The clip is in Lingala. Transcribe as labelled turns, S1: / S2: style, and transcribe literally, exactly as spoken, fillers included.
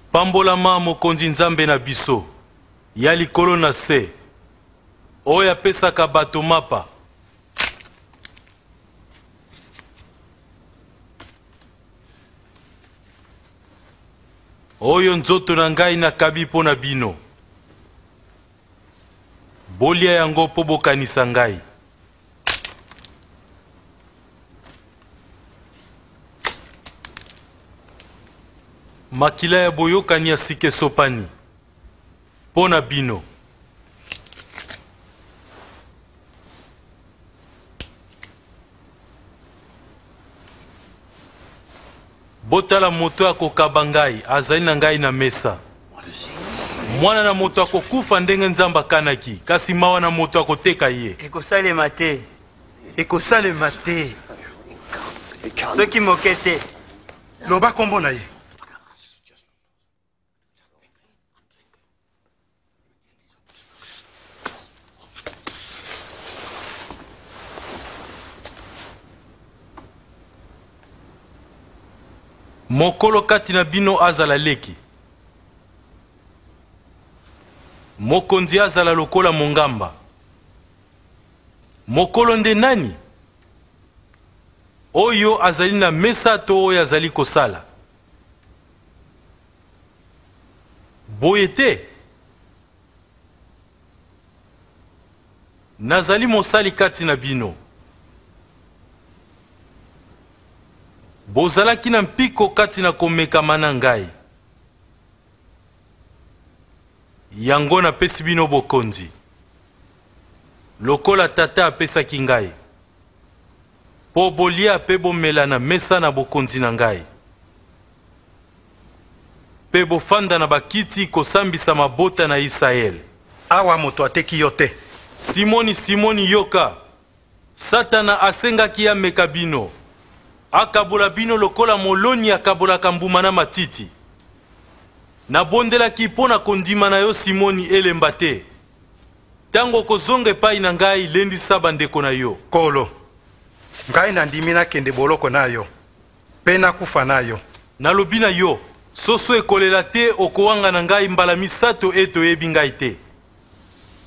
S1: Pambolama mokonzi nzambe na biso ya likolo na se oyo apesaka bato mapa oyo nzoto na ngai nakabi mpo na bino bolia yango mpo bokanisa ngai. Makila ya boyokani ya sike sopani mpo na bino. Botala moto akokaba ngai azali na ngai na mesa. Mwana na moto akokufa ndenge nzamba kanaki kasi mawa na moto akoteka ye.
S2: Ekosalema te. Ekosalema te. Soki moke te.
S3: Loba kombo na ye.
S1: Mokolo kati na bino azala leki. Mokonzi azala lokola mongamba. Mokolo nde nani? Oyo azali na mesa to oyo azali kosala. Boye te. Nazali mosali kati na bino. Bozalaki na mpiko kati na komekama na ngai. Yango napesi bino bokonzi. Lokola tata apesaki ngai. Po bolia pe bomela na mesa na bokonzi na ngai. Pe bofanda na bakiti kosambisa mabota na Israel.
S3: Awa moto ateki yo te.
S1: Simoni Simoni yoka. Satana asengaki ya meka bino. Akabola bino lokola moloni akabolaka mbuma na matiti. Nabondelaki mpo na kondima na yo Simoni elemba te. Tango kozonga epai na ngai lendisa bandeko na yo.
S3: Kolo, ngai nandimi nakende boloko na yo, pe nakufa na yo.
S1: Nalobi na yo, soso ekolela te okowanga na ngai mbala misato eto yebi ngai te.